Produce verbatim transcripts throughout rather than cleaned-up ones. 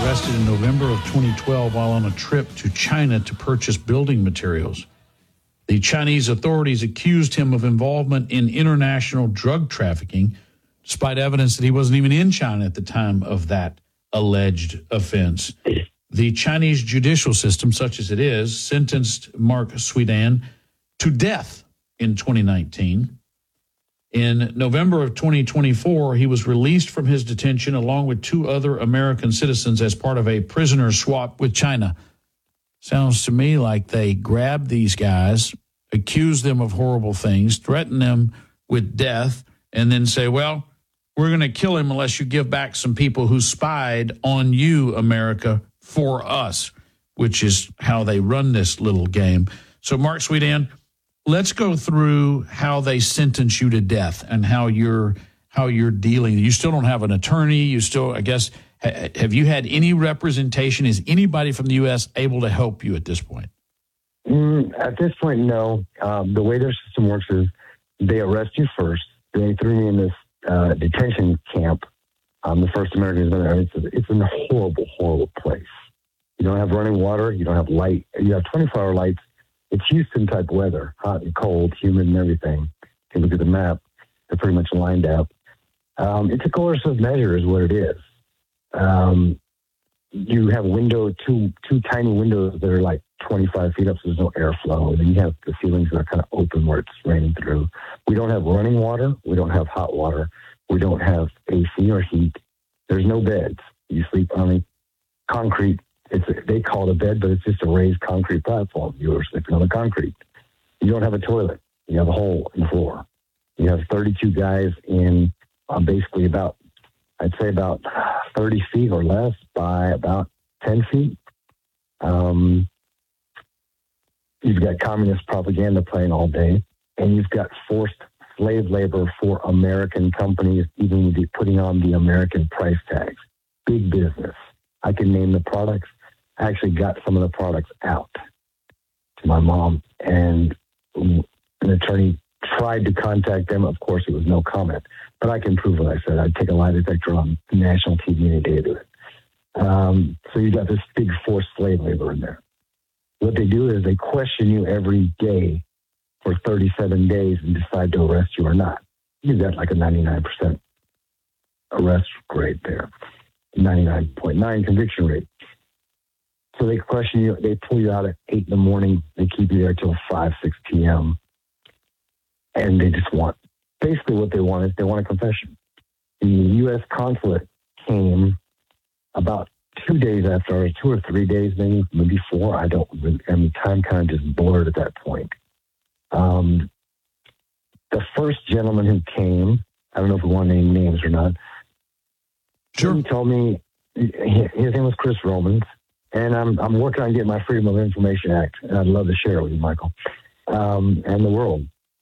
arrested in November of twenty twelve while on a trip to China to purchase building materials. The Chinese authorities accused him of involvement in international drug trafficking, despite evidence that he wasn't even in China at the time of that alleged offense. The Chinese judicial system, such as it is, sentenced Mark Swedan to death in twenty nineteen. In November of twenty twenty-four, he was released from his detention along with two other American citizens as part of a prisoner swap with China. Sounds to me like they grabbed these guys, accused them of horrible things, threatened them with death, and then say, well, we're going to kill him unless you give back some people who spied on you, America, for us, which is how they run this little game. So, Mark Swedan, let's go through how they sentence you to death and how you're how you're dealing. You still don't have an attorney. You still, I guess, ha- have you had any representation? Is anybody from the U S able to help you at this point? Mm, at this point, no. Um, the way their system works is they arrest you first. They threw me in this uh, detention camp. I'm the first American who's been there. It's a, it's a horrible, horrible place. You don't have running water. You don't have light. You have twenty-four hour lights. It's Houston-type weather, hot and cold, humid and everything. If you look at the map, they're pretty much lined up. Um, it's a coercive measure is what it is. Um, you have window, two two tiny windows that are like twenty-five feet up, so there's no airflow. And then you have the ceilings that are kind of open where it's raining through. We don't have running water. We don't have hot water. We don't have A C or heat. There's no beds. You sleep on a concrete. It's a, they call it a bed, but it's just a raised concrete platform. You're sleeping on the concrete. You don't have a toilet. You have a hole in the floor. You have thirty-two guys in um, basically about, I'd say about thirty feet or less by about ten feet. Um, you've got communist propaganda playing all day, and you've got forced slave labor for American companies, even the, putting on the American price tags. Big business. I can name the products. I actually got some of the products out to my mom, and an attorney tried to contact them. Of course, it was no comment, but I can prove what I said. I'd take a lie detector on national T V any day to do it. Um, so you got this big forced slave labor in there. What they do is they question you every day for thirty-seven days and decide to arrest you or not. You got like a ninety-nine percent arrest rate there, ninety-nine point nine conviction rate. So they question you, they pull you out at eight in the morning, they keep you there till five, six p.m. And they just want, basically what they want is they want a confession. The U S consulate came about two days after, or two or three days, maybe, maybe four. I don't, I mean, time kind of just blurred at that point. Um, the first gentleman who came, I don't know if we want to name names or not. Sure. He told me, his name was Chris Romans, and I'm I'm working on getting my Freedom of Information Act, and I'd love to share it with you, Michael, um, and the world.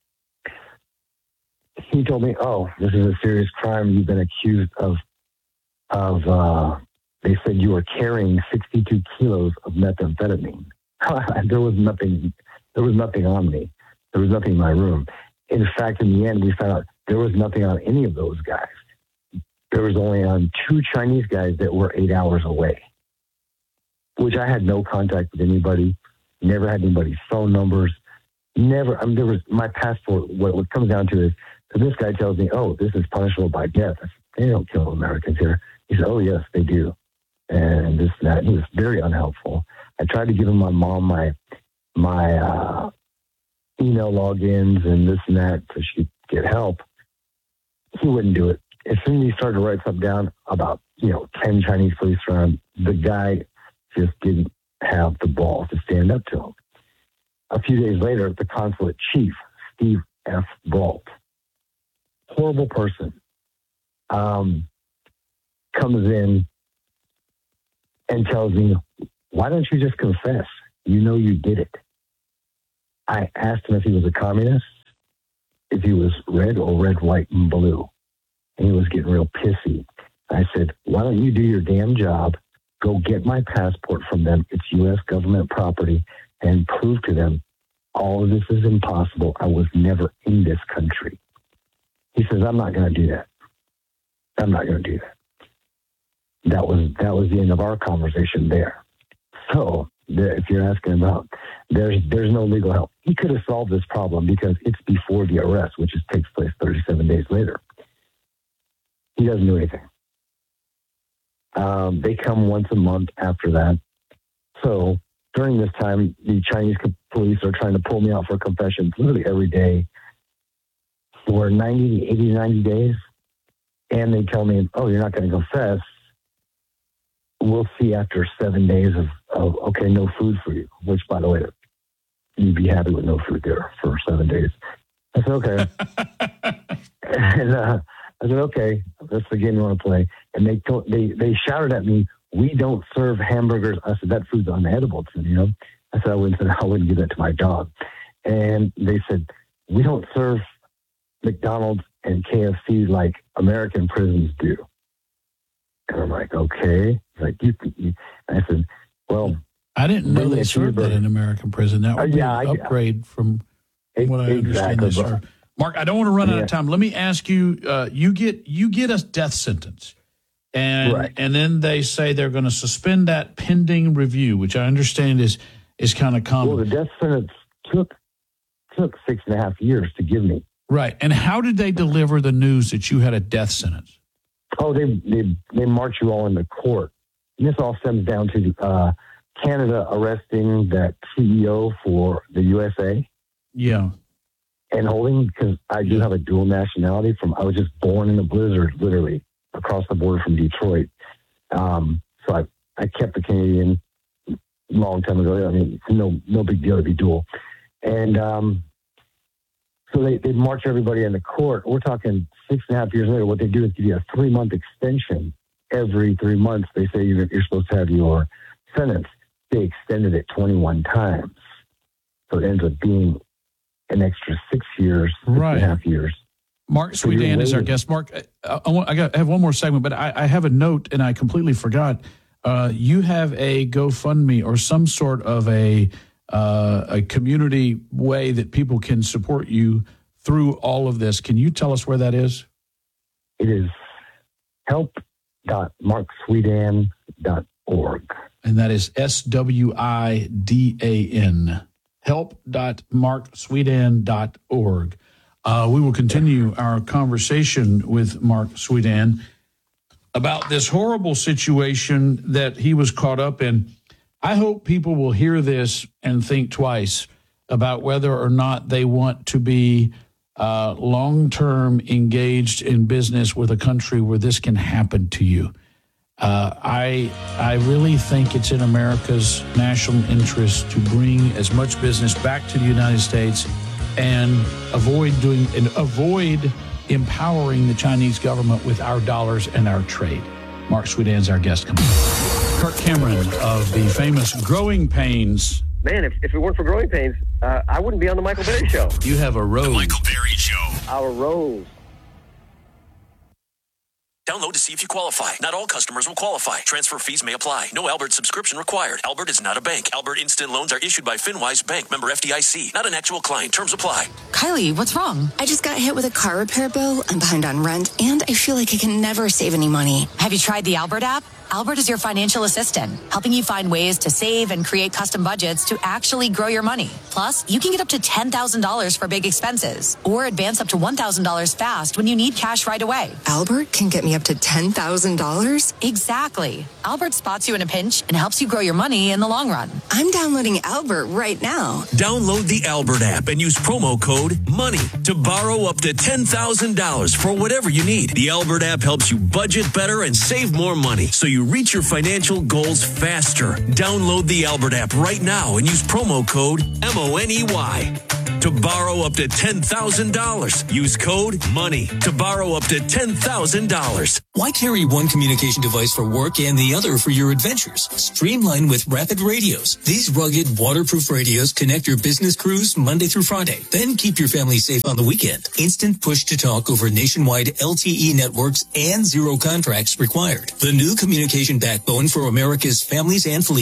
He told me, oh, this is a serious crime. You've been accused of, of uh, they said you were carrying sixty-two kilos of methamphetamine. There was nothing, there was nothing on me. There was nothing in my room. In fact, in the end, we found out there was nothing on any of those guys. There was only on two Chinese guys that were eight hours away, which I had no contact with anybody, never had anybody's phone numbers, never, I mean, there was, my passport, what it comes down to is, so this guy tells me, oh, this is punishable by death. I said, they don't kill Americans here. He said, oh, yes, they do. And this and that. He was very unhelpful. I tried to give him my mom my, my uh, email logins and this and that so she could get help. He wouldn't do it. As soon as he started to write something down about, you know, ten Chinese police around, the guy just didn't have the balls to stand up to him. A few days later, the consulate chief, Steve F. Brault, horrible person, um, comes in and tells me, why don't you just confess? You know you did it. I asked him if he was a communist, if he was red or red, white, and blue. And he was getting real pissy. I said, why don't you do your damn job, go get my passport from them, it's U S government property, and prove to them all of this is impossible. I was never in this country. He says, I'm not going to do that. I'm not going to do that. that was that was the end of our conversation there. So there, if you're asking about, there's there's no legal help. He could have solved this problem because it's before the arrest, which is, takes place thirty-seven days later. He doesn't do anything. Um, they come once a month after that. So during this time, the Chinese police are trying to pull me out for confessions literally every day for ninety, eighty, ninety days. And they tell me, oh, you're not going to confess. We'll see after seven days of, of, okay, no food for you, which, by the way, you'd be happy with no food there for seven days. I said, okay. and uh, I said, okay, that's the game you want to play. And they told, they they shouted at me, we don't serve hamburgers. I said, that food's unedible to me, you know. I said, I wouldn't, I wouldn't give that to my dog. And they said, we don't serve McDonald's and K F C like American prisons do. And I'm like, okay. Like you, you I said, well, I didn't know they served that in American prison. That would be uh, yeah, an upgrade I, from it, what I understand exactly, they serve. Mark, I don't want to run yeah. out of time. Let me ask you: uh, you get you get a death sentence, and right. and then they say they're going to suspend that pending review, which I understand is is kind of common. Well, the death sentence took took six and a half years to give me. Right. And how did they deliver the news that you had a death sentence? Oh, they they they march you all into court. And this all stems down to uh, Canada arresting that C E O for the U S A. Yeah. And holding, because I do have a dual nationality. From I was just born in the blizzard, literally, across the border from Detroit. Um, so I, I kept the Canadian long time ago. I mean, it's no no big deal to be dual. And um, so they, they march everybody into court. We're talking six and a half years later. What they do is give you a three-month extension. Every three months, they say you're, you're supposed to have your sentence. They extended it twenty-one times. So it ends up being an extra six years, six right. and a half years. Mark so Swedan is our guest. Mark, I, I, want, I, got, I have one more segment, but I, I have a note, and I completely forgot. Uh, you have a GoFundMe or some sort of a uh, a community way that people can support you through all of this. Can you tell us where that is? It is help dot mark swedan dot org. And that is S W I D A N. help dot mark swedan dot org. Uh, we will continue our conversation with Mark Swedan about this horrible situation that he was caught up in. I hope people will hear this and think twice about whether or not they want to be uh, long-term engaged in business with a country where this can happen to you. Uh, I I really think it's in America's national interest to bring as much business back to the United States and avoid doing and avoid empowering the Chinese government with our dollars and our trade. Mark Swedan's our guest. Coming up. Kirk Cameron of the famous Growing Pains. Man, if, if it weren't for Growing Pains, uh, I wouldn't be on the Michael Berry Show. You have a rose. The Michael Berry Show. Our rose. Download to see if you qualify. Not all customers will qualify. Transfer fees may apply. No Albert subscription required. Albert is not a bank. Albert Instant Loans are issued by FinWise Bank, member F D I C. Not an actual client. Terms apply. Kylie, what's wrong? I just got hit with a car repair bill. I'm behind on rent, and I feel like I can never save any money. Have you tried the Albert app? Albert is your financial assistant, helping you find ways to save and create custom budgets to actually grow your money. Plus, you can get up to ten thousand dollars for big expenses or advance up to one thousand dollars fast when you need cash right away. Albert can get me up to ten thousand dollars? Exactly. Albert spots you in a pinch and helps you grow your money in the long run. I'm downloading Albert right now. Download the Albert app and use promo code MONEY to borrow up to ten thousand dollars for whatever you need. The Albert app helps you budget better and save more money so you reach your financial goals faster. Download the Albert app right now and use promo code M O N E Y to borrow up to ten thousand dollars. Use code MONEY to borrow up to ten thousand dollars. Why carry one communication device for work and the other for your adventures? Streamline with Rapid Radios. These rugged, waterproof radios connect your business crews Monday through Friday. Then keep your family safe on the weekend. Instant push-to-talk over nationwide L T E networks and zero contracts required. The new communication backbone for America's families and fleets.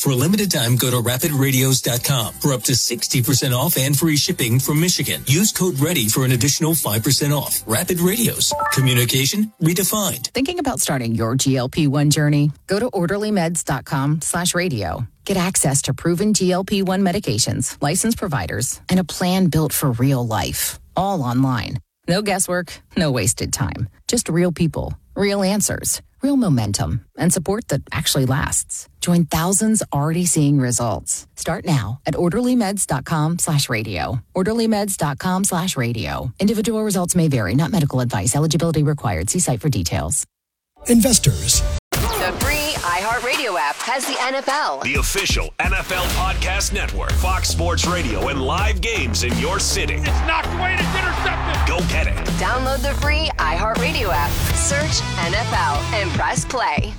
For a limited time, go to rapid radios dot com for up to sixty percent off and free shipping from Michigan. Use code READY for an additional five percent off. Rapid Radios. Communication redefined. Thinking about starting your G L P one journey? Go to orderly meds dot com slash radio. Get access to proven G L P one medications, licensed providers, and a plan built for real life. All online. No guesswork, no wasted time. Just real people, real answers, real momentum, and support that actually lasts. Join thousands already seeing results. Start now at orderly meds dot com slash radio. orderly meds dot com slash radio. Individual results may vary, not medical advice. Eligibility required. See site for details. Investors. The free iHeartRadio app has the N F L. The official N F L podcast network, Fox Sports Radio, and live games in your city. It's knocked away, it's intercepted. Go get it. Download the free iHeartRadio app. Search N F L and press play.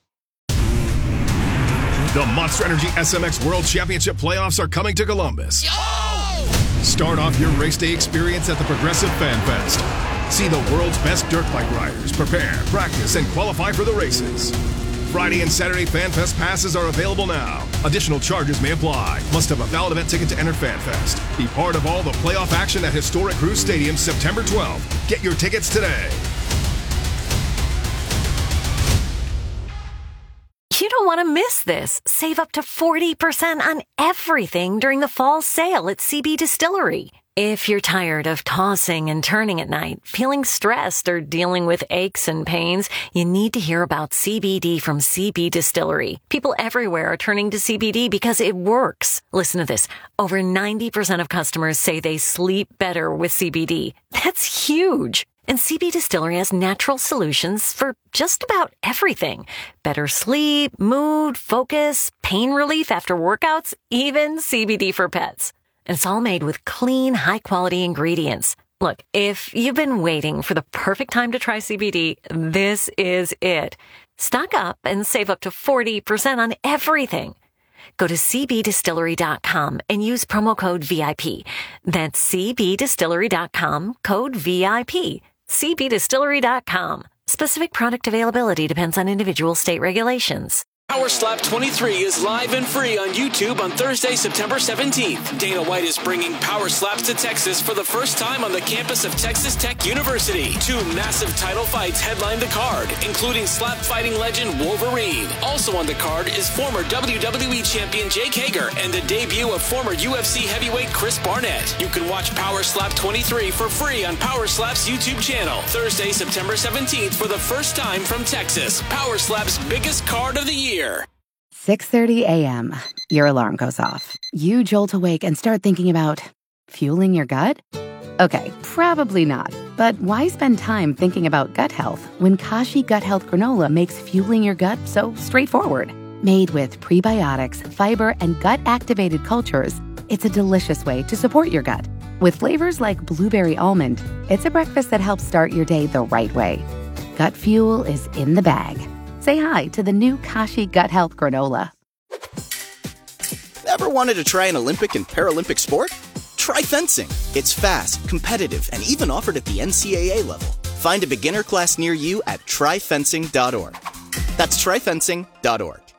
The Monster Energy S M X World Championship playoffs are coming to Columbus. Yo! Start off your race day experience at the Progressive Fan Fest. See the world's best dirt bike riders prepare, practice, and qualify for the races. Friday and Saturday Fan Fest passes are available now. Additional charges may apply. Must have a valid event ticket to enter Fan Fest. Be part of all the playoff action at historic Cruise Stadium September twelfth. Get your tickets today. You don't want to miss this. Save up to forty percent on everything during the fall sale at C B Distillery. If you're tired of tossing and turning at night, feeling stressed, or dealing with aches and pains, you need to hear about C B D from C B Distillery. People everywhere are turning to C B D because it works. Listen to this. Over ninety percent of customers say they sleep better with C B D. That's huge. And C B Distillery has natural solutions for just about everything. Better sleep, mood, focus, pain relief after workouts, even C B D for pets. And it's all made with clean, high-quality ingredients. Look, if you've been waiting for the perfect time to try C B D, this is it. Stock up and save up to forty percent on everything. Go to c b distillery dot com and use promo code V I P. That's c b distillery dot com, code V I P. c b distillery dot com. Specific product availability depends on individual state regulations. Power Slap twenty-three is live and free on YouTube on Thursday, September seventeenth. Dana White is bringing Power Slaps to Texas for the first time on the campus of Texas Tech University. Two massive title fights headline the card, including slap fighting legend Wolverine. Also on the card is former W W E champion Jake Hager and the debut of former U F C heavyweight Chris Barnett. You can watch Power Slap twenty-three for free on Power Slap's YouTube channel. Thursday, September seventeenth for the first time from Texas. Power Slap's biggest card of the year. six thirty a.m. Your alarm goes off. You jolt awake and start thinking about fueling your gut? Okay, probably not. But why spend time thinking about gut health when Kashi Gut Health Granola makes fueling your gut so straightforward? Made with prebiotics, fiber, and gut-activated cultures, it's a delicious way to support your gut. With flavors like blueberry almond, it's a breakfast that helps start your day the right way. Gut fuel is in the bag. Say hi to the new Kashi Gut Health Granola. Ever wanted to try an Olympic and Paralympic sport? Try fencing. It's fast, competitive, and even offered at the N C double A level. Find a beginner class near you at try fencing dot org. That's try fencing dot org.